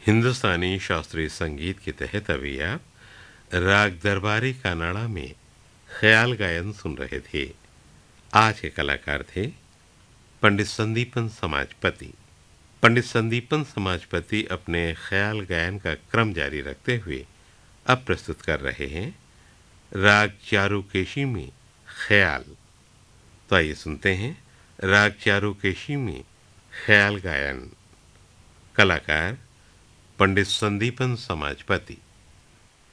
हिंदुस्तानी शास्त्रीय संगीत के तहत अभी आप राग दरबारी कानाड़ा में ख्याल गायन सुन रहे थे। आज के कलाकार थे पंडित संदीपन समाजपति। पंडित संदीपन समाजपति अपने ख्याल गायन का क्रम जारी रखते हुए अब प्रस्तुत कर रहे हैं राग चारुकेशी में ख्याल। तो आइए सुनते हैं राग चारुकेशी में ख्याल गायन। कलाकार पंडित संदीपन समाजपति।